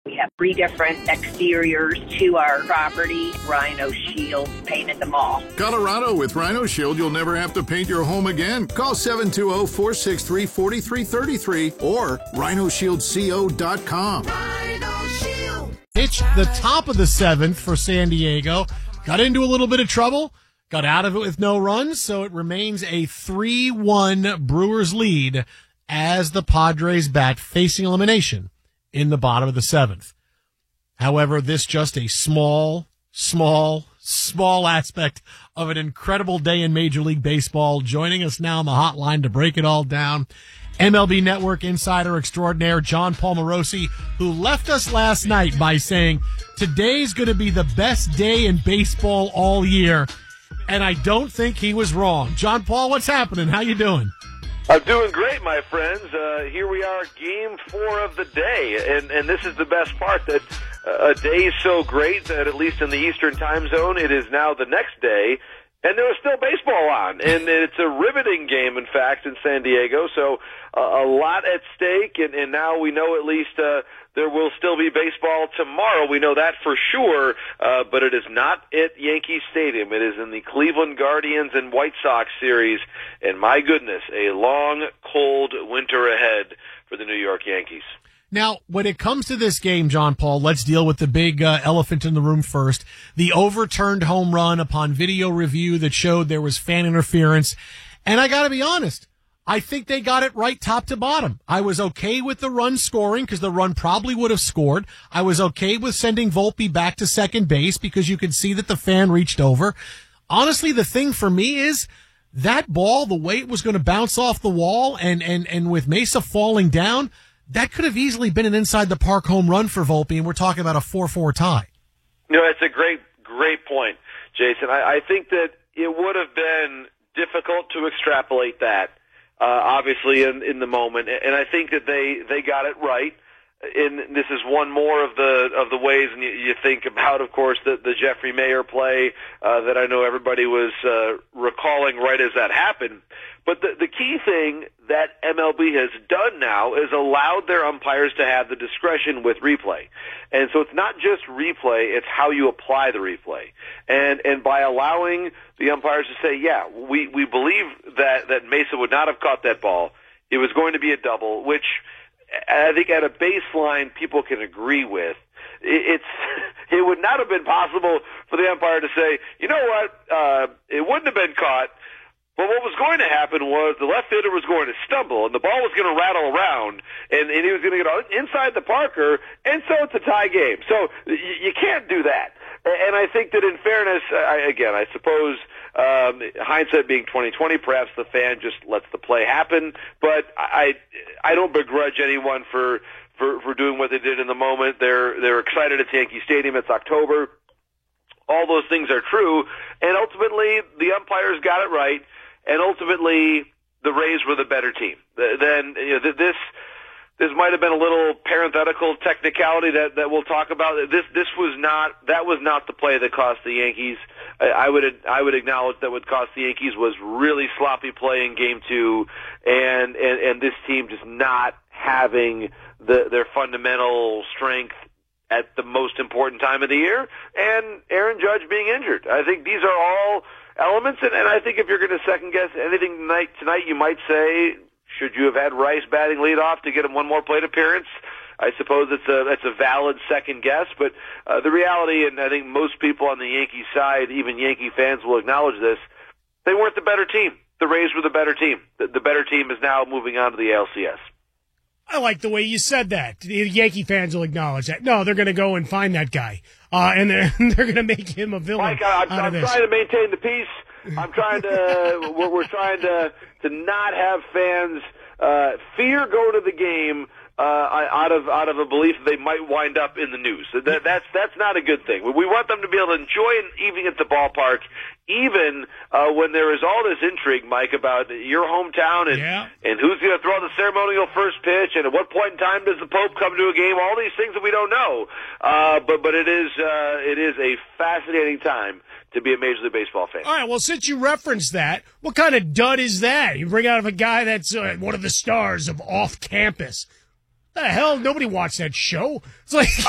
We have 3 different exteriors to our property. Rhino Shield painted them all. Colorado, with Rhino Shield, you'll never have to paint your home again. Call 720-463-4333 or rhinoshieldco.com. Rhino Shield. Pitched the top of the 7th for San Diego. Got into a little bit of trouble. Got out of it with no runs, so it remains a 3-1 Brewers lead as the Padres bat facing elimination in the bottom of the 7th. However, this just a small aspect of an incredible day in Major League Baseball. Joining us now on the hotline to break it all down, MLB Network insider extraordinaire Jon Paul Morosi, who left us last night by saying, today's going to be the best day in baseball all year. And I don't think he was wrong. Jon Paul, what's happening? How you doing? I'm doing great, my friends. Here we are, Game 4 of the day, and this is the best part, that a day is so great that at least in the Eastern time zone, it is now the next day, and there is still baseball on, and it's a riveting game, in fact, in San Diego, so a lot at stake, and now we know at least there will still be baseball tomorrow. We know that for sure, but it is not at Yankee Stadium. It is in the Cleveland Guardians and White Sox series, and my goodness, a long, cold winter ahead for the New York Yankees. Now, when it comes to this game, Jon Paul, let's deal with the big elephant in the room first. The overturned home run upon video review that showed there was fan interference. And I got to be honest, I think they got it right top to bottom. I was okay with the run scoring because the run probably would have scored. I was okay with sending Volpe back to second base because you could see that the fan reached over. Honestly, the thing for me is that ball, the way it was going to bounce off the wall and with Mesa falling down, that could have easily been an inside the park home run for Volpe, and we're talking about a 4-4 tie. It's a great point, Jason. I think that it would have been difficult to extrapolate that. Obviously in the moment, and I think that they got it right. And this is one more of the ways, and you think about, of course, the Jeffrey Mayer play that I know everybody was recalling right as that happened. But the key thing that MLB has done now is allowed their umpires to have the discretion with replay. And so it's not just replay, it's how you apply the replay. And by allowing the umpires to say, yeah, we believe that Mesa would not have caught that ball. It was going to be a double, which I think at a baseline people can agree with. It would not have been possible for the umpire to say, you know what, it wouldn't have been caught. But what was going to happen was the left fielder was going to stumble, and the ball was going to rattle around, and he was going to get inside the Parker, and so it's a tie game. So you can't do that. And I think that in fairness, I suppose hindsight being 20/20, perhaps the fan just lets the play happen. But I don't begrudge anyone for doing what they did in the moment. They're excited at Yankee Stadium. It's October. All those things are true, and ultimately the umpires got it right. And ultimately, the Rays were the better team. Then this might have been a little parenthetical technicality that we'll talk about. That was not the play that cost the Yankees. I would acknowledge that what cost the Yankees was really sloppy play in Game 2, and this team just not having their fundamental strength at the most important time of the year, and Aaron Judge being injured. I think these are all elements, and I think if you're going to second-guess anything tonight, you might say, should you have had Rice batting leadoff to get him one more plate appearance? I suppose that's a valid second guess, but the reality, and I think most people on the Yankee side, even Yankee fans will acknowledge this, they weren't the better team. The Rays were the better team. The better team is now moving on to the ALCS. I like the way you said that. The Yankee fans will acknowledge that. No, they're going to go and find that guy, and they're going to make him a villain. Mike, I'm trying to maintain the peace. I'm trying to. We're trying to not have fans fear go to the game out of a belief that they might wind up in the news. That's not a good thing. We want them to be able to enjoy an evening at the ballpark, even when there is all this intrigue, Mike, about your hometown and who's going to throw the ceremonial first pitch, and at what point in time does the Pope come to a game? All these things that we don't know. But it is a fascinating time to be a Major League Baseball fan. All right, well, since you referenced that, what kind of dud is that? You bring out a guy that's one of the stars of Off Campus. The hell? Nobody watched that show. It's like